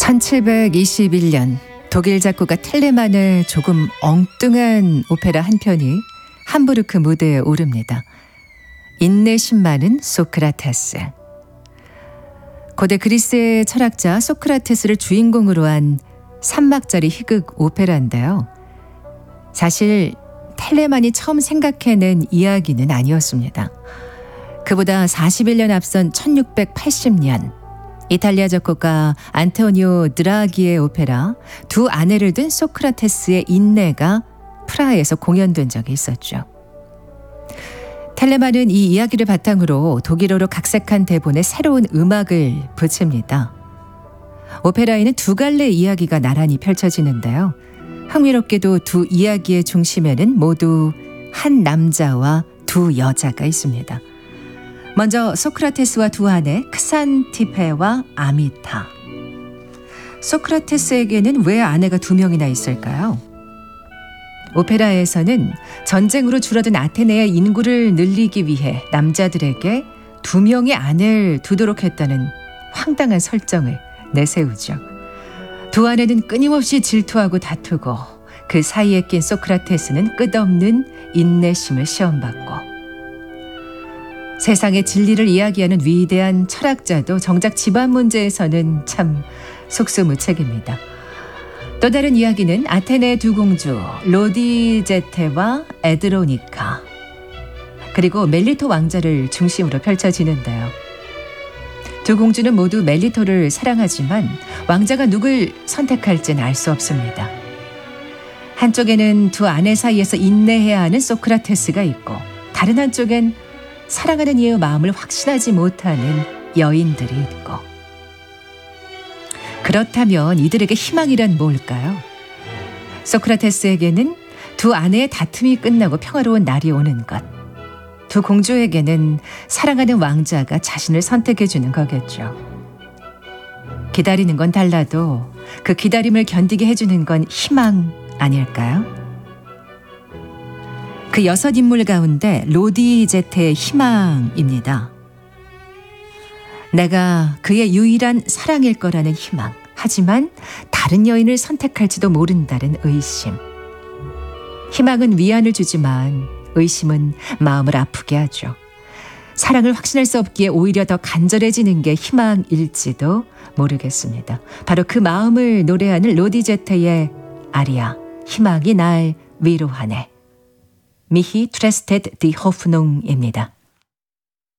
1721년 독일 작곡가 텔레만의 조금 엉뚱한 오페라 한 편이 함부르크 무대에 오릅니다. 인내심 많은 소크라테스. 고대 그리스의 철학자 소크라테스를 주인공으로 한 3막짜리 희극 오페라인데요. 사실 텔레만이 처음 생각해낸 이야기는 아니었습니다. 그보다 41년 앞선 1680년 이탈리아 작곡가 안토니오 드라기의 오페라 두 아내를 둔 소크라테스의 인내가 프라하에서 공연된 적이 있었죠. 텔레만은 이 이야기를 바탕으로 독일어로 각색한 대본에 새로운 음악을 붙입니다. 오페라에는 두 갈래 이야기가 나란히 펼쳐지는데요. 흥미롭게도 두 이야기의 중심에는 모두 한 남자와 두 여자가 있습니다. 먼저 소크라테스와 두 아내 크산티페와 아미타. 소크라테스에게는 왜 아내가 두 명이나 있을까요? 오페라에서는 전쟁으로 줄어든 아테네의 인구를 늘리기 위해 남자들에게 두 명의 아내를 두도록 했다는 황당한 설정을 내세우죠. 두 아내는 끊임없이 질투하고 다투고 그 사이에 낀 소크라테스는 끝없는 인내심을 시험받고 세상의 진리를 이야기하는 위대한 철학자도 정작 집안 문제에서는 참 속수무책입니다. 또 다른 이야기는 아테네의 두 공주 로디제테와 에드로니카 그리고 멜리토 왕자를 중심으로 펼쳐지는데요. 두 공주는 모두 멜리토를 사랑하지만 왕자가 누굴 선택할지는 알 수 없습니다. 한쪽에는 두 아내 사이에서 인내해야 하는 소크라테스가 있고 다른 한쪽엔 사랑하는 이의 마음을 확신하지 못하는 여인들이 있고. 그렇다면 이들에게 희망이란 뭘까요? 소크라테스에게는 두 아내의 다툼이 끝나고 평화로운 날이 오는 것. 두 공주에게는 사랑하는 왕자가 자신을 선택해주는 거겠죠. 기다리는 건 달라도 그 기다림을 견디게 해주는 건 희망 아닐까요? 그 여섯 인물 가운데 로디제테의 희망입니다. 내가 그의 유일한 사랑일 거라는 희망. 하지만 다른 여인을 선택할지도 모른다는 의심. 희망은 위안을 주지만 의심은 마음을 아프게 하죠. 사랑을 확신할 수 없기에 오히려 더 간절해지는 게 희망일지도 모르겠습니다. 바로 그 마음을 노래하는 로디제테의 아리아, 희망이 날 위로하네. Mich tröstet die Hoffnung입니다.